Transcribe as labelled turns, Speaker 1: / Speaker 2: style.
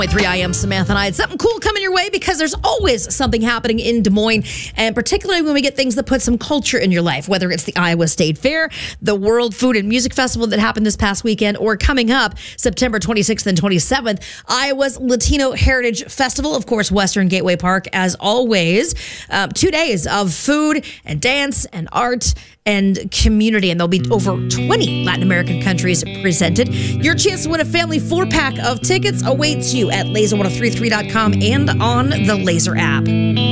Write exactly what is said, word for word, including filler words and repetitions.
Speaker 1: three I am Samantha and I had something cool coming your way because there's always something happening in Des Moines, and particularly when we get things that put some culture in your life, whether it's the Iowa State Fair, the World Food and Music Festival that happened this past weekend, or coming up September twenty-sixth and twenty-seventh, Iowa's Latino Heritage Festival, of course, Western Gateway Park, as always. Um, two days of food and dance and art and community, and there'll be over twenty Latin American countries presented. Your chance to win a family four-pack of tickets awaits you at laser ten thirty-three dot com and on the Laser app.